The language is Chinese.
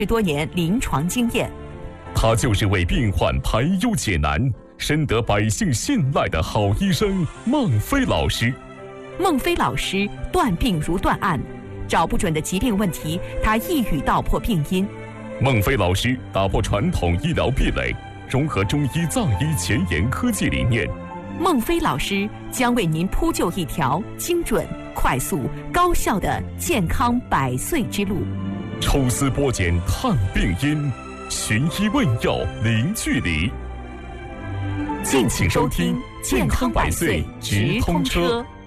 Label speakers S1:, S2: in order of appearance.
S1: 多年临床经验。
S2: 他就是为病患排忧解难、深得百姓信赖的好医生孟非老师。
S1: 孟非老师断病如断案，找不准的疾病问题，他一语道破病因。
S2: 孟非老师打破传统医疗壁垒，融合中医藏医前沿科技理念。
S1: 孟非老师将为您铺就一条精准、快速、高效的健康百岁之路。
S2: 抽丝剥茧探病因，寻医问药零距离。敬请收听《健康百岁直通车》。